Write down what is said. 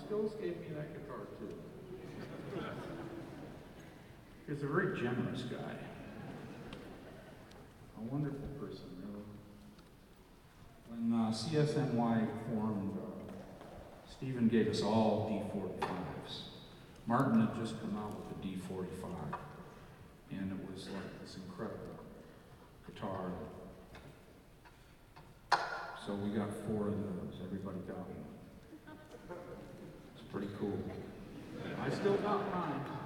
Stills gave me that guitar too. He's a very generous guy. A wonderful person, really. When CSNY formed, Stephen gave us all D45s. Martin had just come out with a D45, and it was like this incredible guitar. So we got 4 of those. Everybody got one. It's pretty cool. I still got mine.